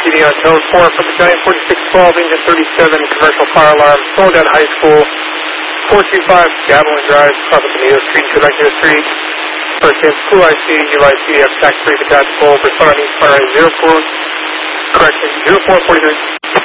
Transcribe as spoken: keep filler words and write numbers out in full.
D on node four from the Giant forty-six twelve, engine thirty-seven, commercial fire alarm, slowing down high school, four two five, Gavilan Drive, Papa Benito Street, Quebec Street. First in school I C, U I C, F tax three, detachable, responding, fire zero four, correction, zero four forty-three.